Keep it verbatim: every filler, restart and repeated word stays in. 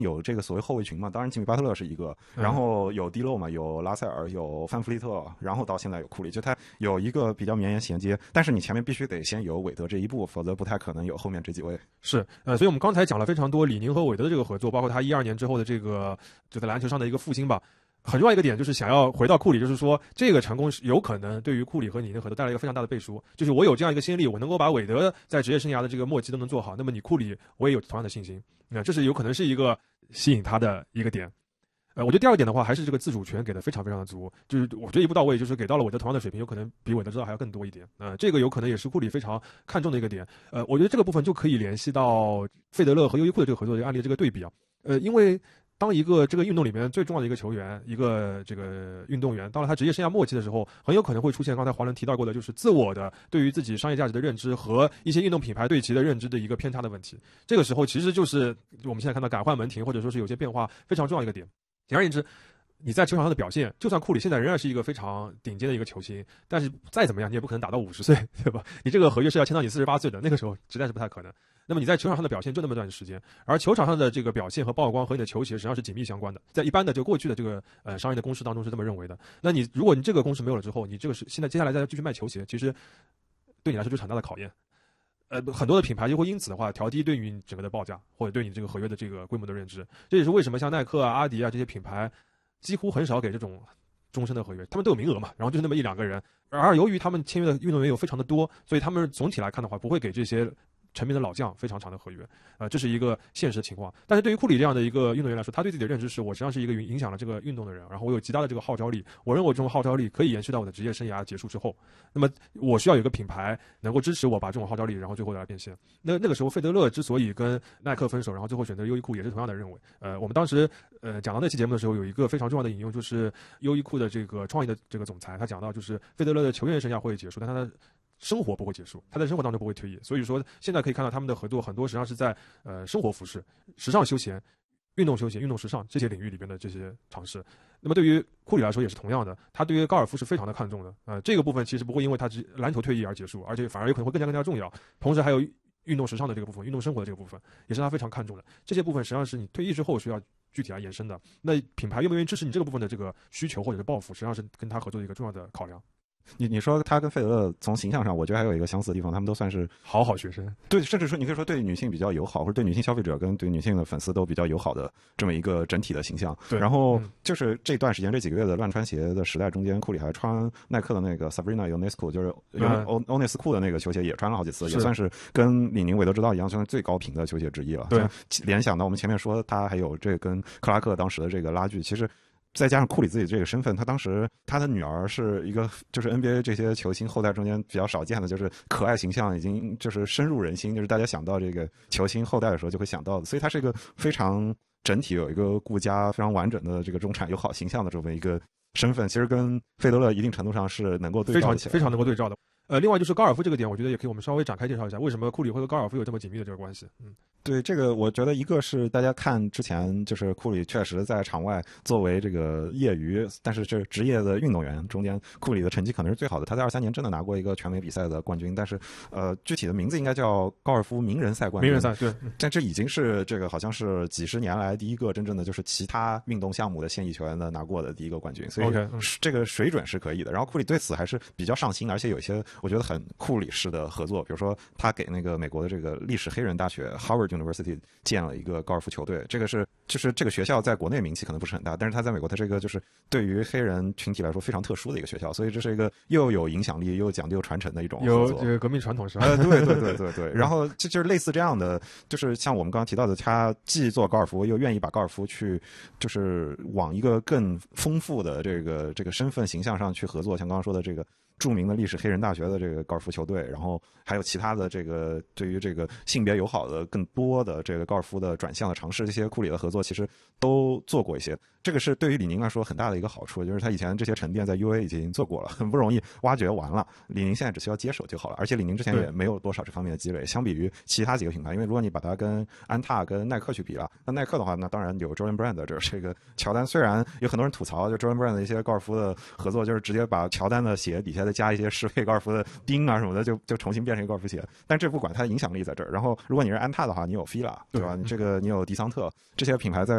有这个所谓后卫群嘛，当然吉米巴特勒是一个，然后有迪洛嘛，有拉塞尔，有范弗利特，然后到现在有库里，就他有一个比较绵延衔接，但是你前面必须得先有韦德这一步，否则不太可能有后面这几位。 是，呃，所以我们刚才讲了非常多李宁和韦德的这个合作，包括他一二年之后的这个就在篮球上的一个复兴吧。很重要一个点就是想要回到库里，就是说这个成功是有可能对于库里和李宁合作带来一个非常大的背书，就是我有这样一个先例，我能够把韦德在职业生涯的这个末期都能做好，那么你库里我也有同样的信心，那这是有可能是一个吸引他的一个点。呃，我觉得第二个点的话，还是这个自主权给的非常非常的足，就是我觉得一步到位，就是给到了韦德同样的水平，有可能比韦德知道还要更多一点。呃，这个有可能也是库里非常看重的一个点。呃，我觉得这个部分就可以联系到费德勒和优衣库的这个合作的案例的这个对比啊。呃，因为当一个这个运动里面最重要的一个球员，一个这个运动员，到了他职业生涯末期的时候，很有可能会出现刚才华伦提到过的，就是自我的对于自己商业价值的认知和一些运动品牌对其的认知的一个偏差的问题。这个时候其实就是我们现在看到改换门庭，或者说是有些变化非常重要的一个点。简而言之，你在球场上的表现，就算库里现在仍然是一个非常顶尖的一个球星，但是再怎么样，你也不可能打到五十岁，对吧？你这个合约是要签到你四十八岁的，那个时候实在是不太可能。那么你在球场上的表现就那么短的时间，而球场上的这个表现和曝光和你的球鞋实际上是紧密相关的，在一般的就过去的这个呃商业的公式当中是这么认为的。那你如果你这个公式没有了之后，你这个是现在接下来再继续卖球鞋，其实对你来说就是很大的考验。呃，很多的品牌就会因此的话调低对于你整个的报价，或者对你这个合约的这个规模的认知。这也是为什么像耐克啊、阿迪啊这些品牌几乎很少给这种终身的合约，他们都有名额嘛，然后就是那么一两个人。而由于他们签约的运动员有非常的多，所以他们总体来看的话，不会给这些成名的老将非常长的合约，呃，这是一个现实的情况。但是对于库里这样的一个运动员来说，他对自己的认知是我实际上是一个影响了这个运动的人，然后我有极大的这个号召力，我认为我这种号召力可以延续到我的职业生涯结束之后。那么我需要有一个品牌能够支持我把这种号召力，然后最后来变现。那那个时候，费德勒之所以跟耐克分手，然后最后选择优衣库，也是同样的认为。呃，我们当时呃讲到那期节目的时候，有一个非常重要的引用，就是优衣库的这个创意的这个总裁，他讲到就是费德勒的球员生涯会结束，但他的生活不会结束，他在生活当中不会退役，所以说现在可以看到他们的合作很多实际上是在呃生活服饰、时尚休闲、运动休闲、运动时尚这些领域里边的这些尝试。那么对于库里来说也是同样的，他对于高尔夫是非常的看重的，呃，这个部分其实不会因为他篮球退役而结束，而且反而有可能会更加更加重要。同时还有运动时尚的这个部分、运动生活的这个部分，也是他非常看重的。这些部分实际上是你退役之后需要具体来延伸的。那品牌愿不愿意支持你这个部分的这个需求或者是抱负，实际上是跟他合作的一个重要的考量。 你你说他跟费德勒从形象上，我觉得还有一个相似的地方，他们都算是好好学生， 对，甚至说你可以说对女性比较友好，或者对女性消费者跟对女性的粉丝都比较友好的这么一个整体的形象。 对， 然后就是这段时间这几个月的乱穿鞋的时代中间，库里还穿耐克的那个 Sabrina Ionescu， 就是欧欧内斯库的那个球鞋也穿了好几次，也算是跟李宁、韦德之道一样，算是最高频的球鞋之一了。 对， 联想到我们前面说他还有这跟克拉克当时的这个拉锯，其实。再加上库里自己这个身份，他当时他的女儿是一个就是 N B A 这些球星后代中间比较少见的，就是可爱形象已经就是深入人心，就是大家想到这个球星后代的时候就会想到的，所以他是一个非常整体有一个顾家非常完整的这个中产友好形象的这么一个身份，其实跟费德勒一定程度上是能够对照起来， 非常非常能够对照的。呃，另外就是高尔夫这个点，我觉得也可以我们稍微展开介绍一下，为什么库里会和高尔夫有这么紧密的这个关系。嗯， 对，这个我觉得一个是大家看之前就是库里确实在场外作为这个业余，但是是职业的运动员中间，库里的成绩可能是最好的。他在二三年真的拿过一个全美比赛的冠军，但是呃具体的名字应该叫高尔夫名人赛冠军。 名人赛对， 但这已经是这个好像是几十年来第一个真正的就是其他运动项目的现役球员的拿过的第一个冠军，所以这个水准是可以的。然后库里对此还是比较上心，而且有一些我觉得很库里式的合作，比如说他给那个美国的这个历史黑人大学 Howard University 建了一个高尔夫球队，这个是就是这个学校在国内名气可能不是很大，但是他在美国他这个就是对于黑人群体来说非常特殊的一个学校，所以这是一个又有影响力又讲究传承的一种合作， 有这个革命传统是吧？ 呃，对对对对对。然后这就是类似这样的，就是像我们刚刚提到的，他既做高尔夫又愿意把高尔夫去就是往一个更丰富的这个这个身份形象上去合作，像刚刚说的这个。著名的历史黑人大学的这个高尔夫球队，然后还有其他的这个对于这个性别友好的更多的这个高尔夫的转向的尝试，这些库里的合作其实都做过一些。这个是对于李宁来说很大的一个好处，就是他以前这些沉淀在 U A 已经做过了，很不容易挖掘完了。李宁现在只需要接手就好了，而且李宁之前也没有多少这方面的积累，相比于其他几个品牌，因为如果你把它跟安踏、跟耐克去比了，那耐克的话，那当然有 Jordan Brand 这这个乔丹，虽然有很多人吐槽，就 Jordan Brand 的一些高尔夫的合作，就是直接把乔丹的鞋底下的再加一些适配高尔夫的钉啊什么的，就就重新变成一个高尔夫鞋。但这不管，它的影响力在这儿。然后如果你是安踏的话，你有 Fila 对吧？你这个你有迪桑特，这些品牌在